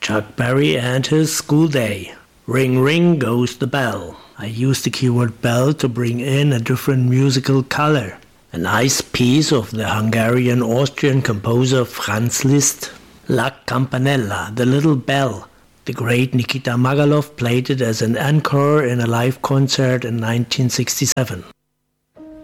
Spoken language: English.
Chuck Berry and his School Day. Ring ring goes the bell. I use the keyword bell to bring in a different musical color. A nice piece of the Hungarian-Austrian composer Franz Liszt. La Campanella, the little bell. The great Nikita Magalov played it as an encore in a live concert in 1967.